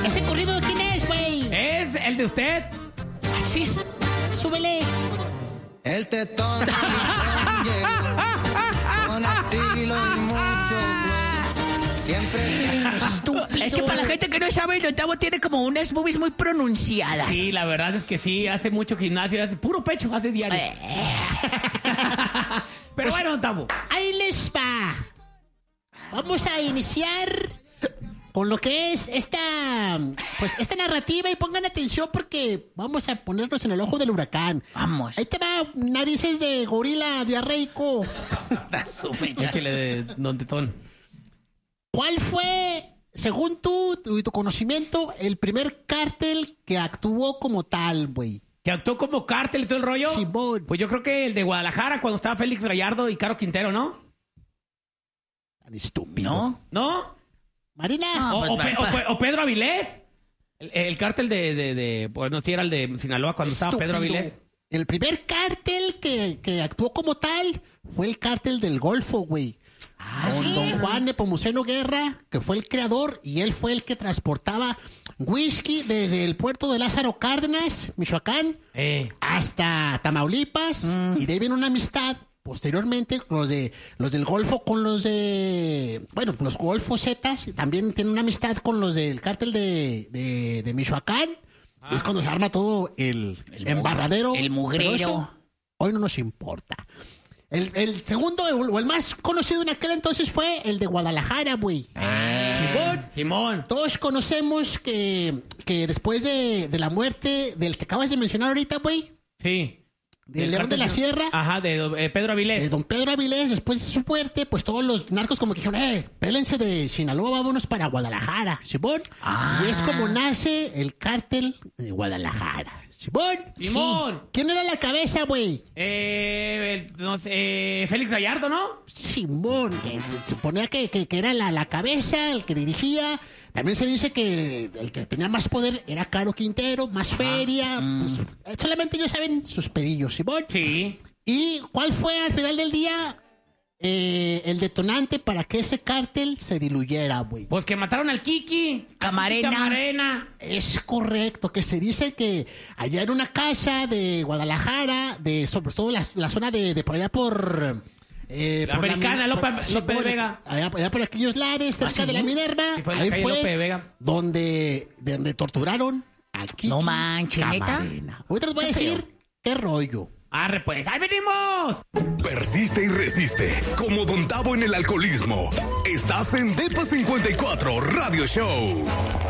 ¿Ese corrido de quién es, güey? Es el de usted. Sí, súbele. El tetón llegó con estilo y mucho flow. Siempre Estúpido. Es que para la gente que no sabe, el Octavo tiene como unas boobies muy pronunciadas. Sí, la verdad es que sí, hace mucho gimnasio, hace puro pecho, hace diario. Pero bueno, Octavo. Ahí les va. Vamos a iniciar con lo que es esta narrativa y pongan atención porque vamos a ponernos en el ojo del huracán. Vamos. Ahí te va, narices de gorila diarreico. Échale de Don Tetón. ¿Cuál fue, según tú y tu conocimiento, el primer cártel que actuó como tal, güey? ¿Que actuó como cártel y todo el rollo? Simón. Pues yo creo que el de Guadalajara, cuando estaba Félix Gallardo y Caro Quintero, ¿no? Tan estúpido. ¿No? ¿No? Marina. No. O Pedro Avilés. El cártel pues no, sí era el de Sinaloa cuando estaba Pedro Estúpido. Avilés. El primer cártel que actuó como tal fue el cártel del Golfo, güey. Con don Juan Nepomuceno Guerra, que fue el creador, y él fue el que transportaba whisky desde el puerto de Lázaro Cárdenas, Michoacán, hasta Tamaulipas, y de ahí viene una amistad. Posteriormente, los del Golfo con los los Golfos Zetas, también tienen una amistad con los del cártel de Michoacán. Es cuando se arma todo el embarradero. el mugrero. Pero eso hoy no nos importa. El segundo, o el más conocido en aquel entonces, fue el de Guadalajara, güey. Simón. Todos conocemos que después de la muerte del que acabas de mencionar ahorita, güey, Sí. del León de la Sierra, Ajá, de Pedro Avilés. don Pedro Avilés, después de su muerte, pues todos los narcos como que dijeron, pélense de Sinaloa, vámonos para Guadalajara, ¿Simón? Y es como nace el cártel de Guadalajara. ¿Simón? Simón. Sí. ¿Quién era la cabeza, güey? No sé, Félix Gallardo, ¿no? Simón, que se suponía que era la cabeza, el que dirigía. También se dice que el que tenía más poder era Caro Quintero, más feria. Pues, solamente ellos saben sus pedillos, Simón. Sí. ¿Y cuál fue al final del día el detonante para que ese cártel se diluyera, güey? Pues que mataron al Kiki. Camarena. Camarena. Es correcto, que se dice que allá en una casa de Guadalajara, sobre todo la zona de por allá por... La Americana, López de Vega. Allá por aquellos lares, cerca sí? de la Minerva. Sí, fue en la Ahí calle fue López de Vega. donde torturaron a Kiki No manches, ¿neta? Camarena. Ahorita les voy a decir qué rollo. Arre, pues, ¡ahí venimos! Persiste y resiste, como Don Tavo en el alcoholismo. Estás en Depa 54 Radio Show.